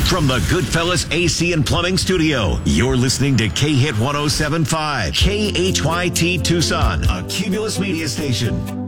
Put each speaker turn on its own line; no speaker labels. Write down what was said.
From the Goodfellas AC and Plumbing Studio, you're listening to K-Hit 107.5, KHYT Tucson, a Cumulus media station.